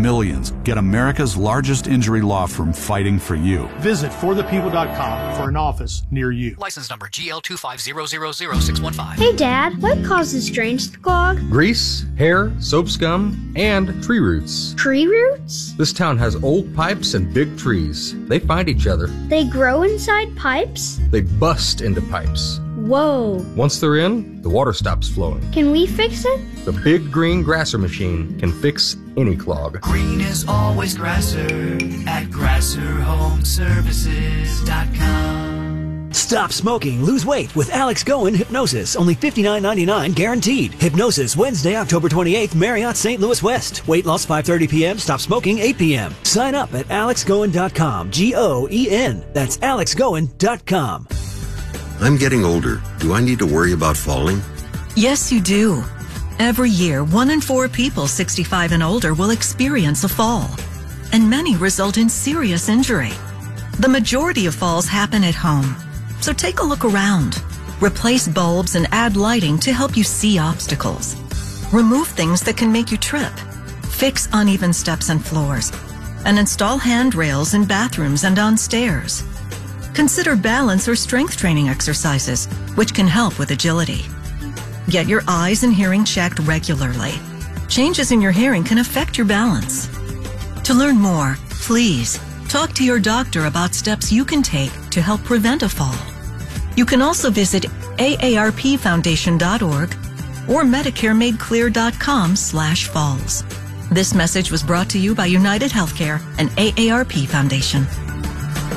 millions, get America's largest injury law firm fighting for you. Visit forthepeople.com for an office near you. License number GL250000615. Hey, Dad, what causes drains to clog? Grease, hair, soap scum, and tree roots. Tree roots? This town has old pipes and big trees. They find each other. They grow inside pipes? They bust into pipes. Whoa. Once they're in, the water stops flowing. Can we fix it? The big green Grasser machine can fix any clog. Green is always Grasser at GrasserHomeServices.com. Stop smoking, lose weight with Alex Goen Hypnosis. Only $59.99 guaranteed. Hypnosis Wednesday, October 28th, Marriott St. Louis West. Weight loss 5:30 p.m. Stop smoking 8 p.m. Sign up at AlexGoen.com. Goen. That's AlexGoen.com. I'm getting older. Do I need to worry about falling? Yes, you do. Every year, 1 in 4 people 65 and older will experience a fall, and many result in serious injury. The majority of falls happen at home, so take a look around. Replace bulbs and add lighting to help you see obstacles. Remove things that can make you trip. Fix uneven steps and floors, and install handrails in bathrooms and on stairs. Consider balance or strength training exercises, which can help with agility. Get your eyes and hearing checked regularly. Changes in your hearing can affect your balance. To learn more, please talk to your doctor about steps you can take to help prevent a fall. You can also visit aarpfoundation.org or MedicareMadeClear.com/falls. This message was brought to you by United Healthcare and AARP Foundation.